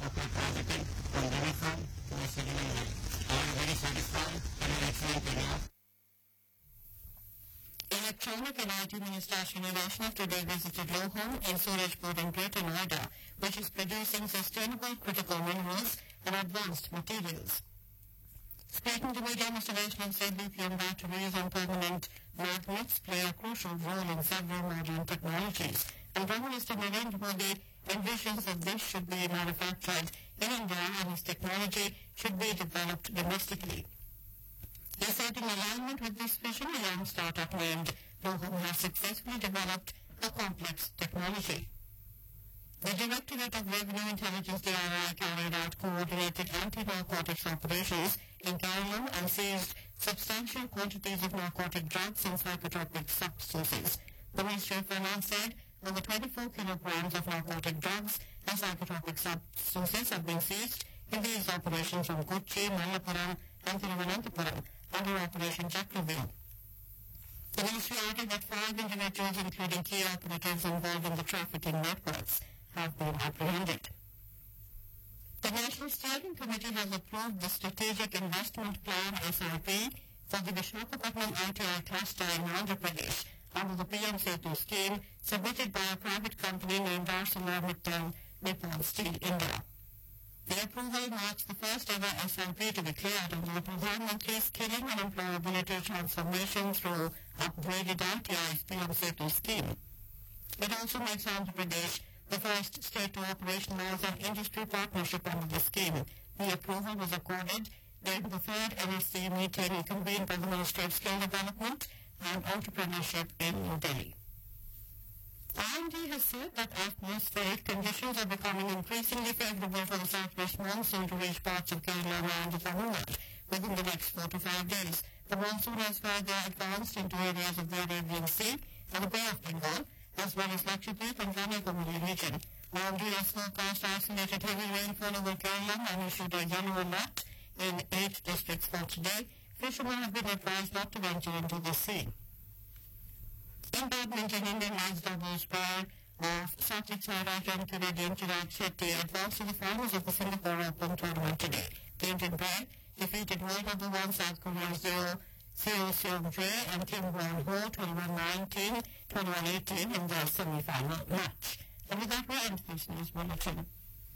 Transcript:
quite positive on very fun. I'm very satisfied and I'm excited now. Electronic and IT Minister Ashwini Vaishnav today visited Lohum in Surajpur in Greater Noida, which is producing sustainable critical minerals and advanced materials. Speaking to media, Mr. Vaishnav said lithium batteries and permanent magnets play a crucial role in several modern technologies, and Prime Minister Narendra Modi envisions that this should be manufactured in India and this technology should be developed domestically. He said in alignment with this vision, a young startup named Lohum has successfully developed a complex technology. The Directorate of Revenue Intelligence DRI carried out coordinated anti-narcotics operations in Kerala and seized substantial quantities of narcotic drugs and psychotropic substances. The Ministry of Finance said over 24 kilograms of narcotic drugs and psychotropic substances have been seized in these operations from Kochi, Malappuram and Thiruvananthapuram under Operation Chakravyuh. The ministry added that 5 individuals, including key operatives involved in the trafficking networks, have been apprehended. The National Steering Committee has approved the Strategic Investment Plan (SIP) for the Vishakhapatnam ITI cluster in Andhra Pradesh under the PM Setu scheme submitted by a private company named ArcelorMittal Nippon Steel India. The approval marks the first ever SIP to be cleared under the Pradhan Mantri's Skilling and Employability Transformation through upgraded ITI's PM Setu scheme. It also makes Andhra Pradesh the first state to operationalize an industry partnership under the scheme. The approval was accorded during the third NSC meeting convened by the Ministry of Skill Development and Entrepreneurship in New Delhi. IMD has said that atmospheric conditions are becoming increasingly favorable for the southwest monsoon to reach parts of Kerala and Tamil Nadu within the next 4 to 5 days. The monsoon has further advanced into areas of the Arabian Sea and the Bay of Bengal, as well as Lakshadweep and Kanyakumari region. IMD has forecast isolated heavy rainfall over Kerala and issued a yellow alert in 8 districts for today. Fishermen have been advised not to venture into the sea. In badminton, Indian men's doubles pair of Satyajit Sairaj and Canadian Chirag Shetty advanced to the finals of the Singapore Open tournament today. The Indian pair defeated world number 1 South Korea's Seo Seong-jae and Kim Won-ho 21-19, 21-18 in their semi-final match. And with that, we end this news bulletin.